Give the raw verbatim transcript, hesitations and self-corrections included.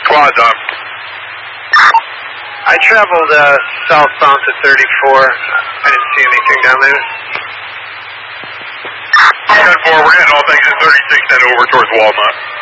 Squad's on. I traveled uh, southbound to thirty-four. I didn't see anything down there. ten four, we're heading all things at thirty-six and over towards Walnut.